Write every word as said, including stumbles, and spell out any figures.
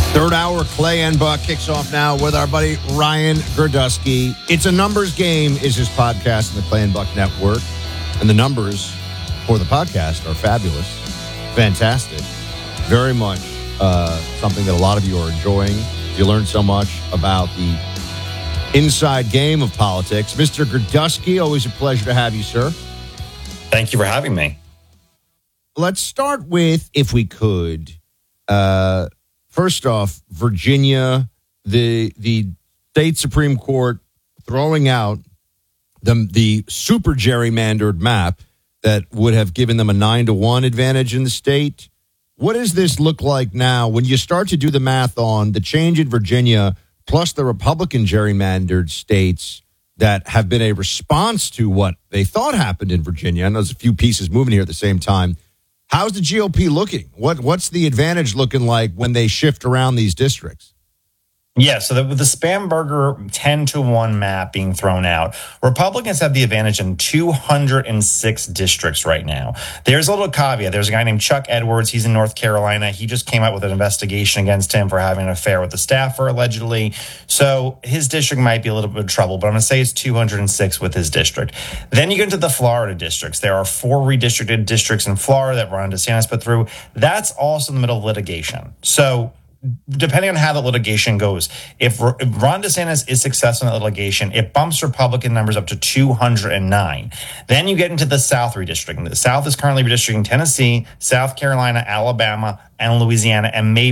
Third hour, Clay and Buck kicks off now with our buddy Ryan Girdusky. It's a Numbers Game is his podcast in the Clay and Buck Network. And the numbers for the podcast are fabulous, fantastic, very much uh, something that a lot of you are enjoying. You learn so much about the inside game of politics. Mister Girdusky, always a pleasure to have you, sir. Thank you for having me. Let's start with, if we could, uh, first off, Virginia, the the state Supreme Court throwing out the the super gerrymandered map that would have given them a nine to one advantage in the state. What does this look like now when you start to do the math on the change in Virginia plus the Republican gerrymandered states that have been a response to what they thought happened in Virginia? And there's a few pieces moving here at the same time. How's the G O P looking? What What's the advantage looking like when they shift around these districts? Yeah, so the, with the Spamberger ten to one map being thrown out, Republicans have the advantage in two hundred six districts right now. There's a little caveat. There's a guy named Chuck Edwards. He's in North Carolina. He just came out with an investigation against him for having an affair with the staffer, allegedly. So his district might be a little bit of trouble, but I'm going to say it's two hundred six with his district. Then you get into the Florida districts. There are four redistricted districts in Florida that Ron DeSantis put through. That's also in the middle of litigation. So depending on how the litigation goes, if Ron DeSantis is successful in the litigation, it bumps Republican numbers up to two hundred nine. Then you get into the South redistricting. The South is currently redistricting Tennessee, South Carolina, Alabama, and Louisiana, and maybe